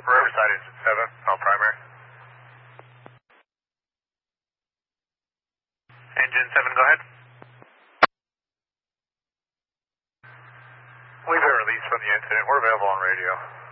Riverside engine 7, on primary. Engine 7, go ahead. We've been released from the incident. We're available on radio.